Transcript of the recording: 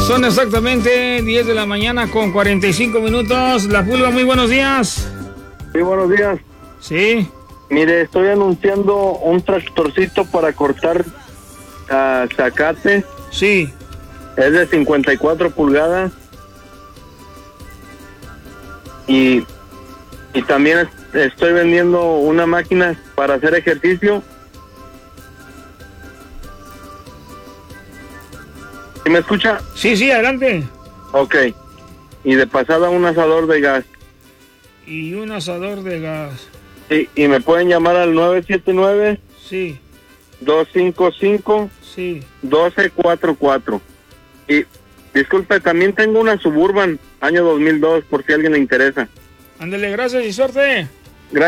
Son exactamente 10 de la mañana con 45 minutos. La Pulga, muy buenos días. Sí, buenos días. Sí. Mire, estoy anunciando un tractorcito para cortar zacate. Sí. Es de 54 pulgadas. Y también estoy vendiendo una máquina para hacer ejercicio. ¿Sí me escucha? Sí, sí, adelante. Ok. Y de pasada un asador de gas. Y un asador de gas. Sí, y me pueden llamar al 979. Sí. 255. Sí. 1244. Y disculpe, también tengo una Suburban, año 2002, por si a alguien le interesa. Ándele, gracias y suerte.